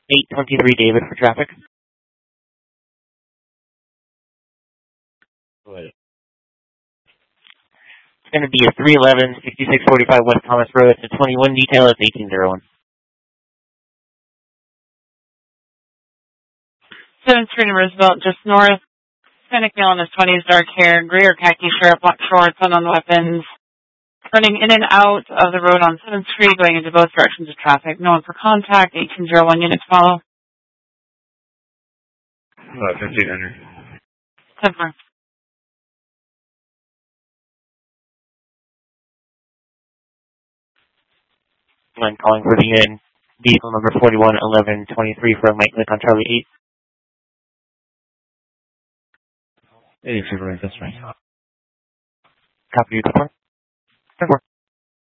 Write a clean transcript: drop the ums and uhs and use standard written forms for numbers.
823 David for traffic. Go ahead. It's going to be a 311, 6645 West Thomas Road. It's a 21 detail. It's 1801. 7th Street in Roosevelt, just north. Hispanic male in his 20s, dark hair, gray or khaki shirt, black shorts, unknown weapons. Running in and out of the road on 7th Street, going into both directions of traffic. No one for contact. 1801 units follow. 1500. 10-4. I'm calling for the unit. Vehicle number 411123 for Mike Click on Charlie 8. 86, that's right. Copy you, 10-4. 10-4.